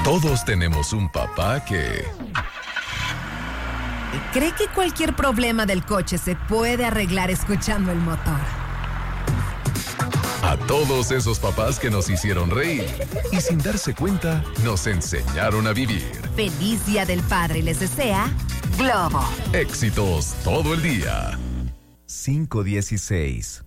Todos tenemos un papá que cree que cualquier problema del coche se puede arreglar escuchando el motor. A todos esos papás que nos hicieron reír y sin darse cuenta nos enseñaron a vivir. Feliz Día del Padre les desea Globo. Éxitos todo el día. 516